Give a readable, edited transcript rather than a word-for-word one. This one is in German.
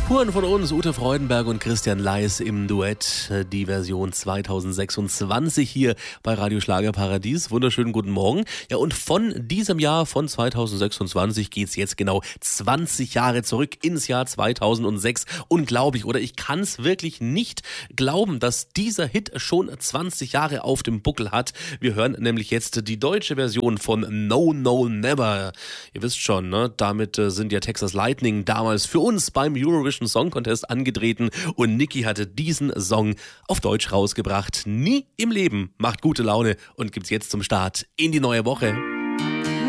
Huren von uns, Ute Freudenberg und Christian Leis im Duett, die Version 2026 hier bei Radio Schlagerparadies. Wunderschönen guten Morgen. Ja, und von diesem Jahr, von 2026, geht's jetzt genau 20 Jahre zurück ins Jahr 2006. Unglaublich, oder? Ich kann's wirklich nicht glauben, dass dieser Hit schon 20 Jahre auf dem Buckel hat. Wir hören nämlich jetzt die deutsche Version von No No Never. Ihr wisst schon, ne? Damit sind ja Texas Lightning damals für uns beim Eurovision Song Contest angetreten und Niki hatte diesen Song auf Deutsch rausgebracht. Nie im Leben macht gute Laune und gibt's jetzt zum Start in die neue Woche.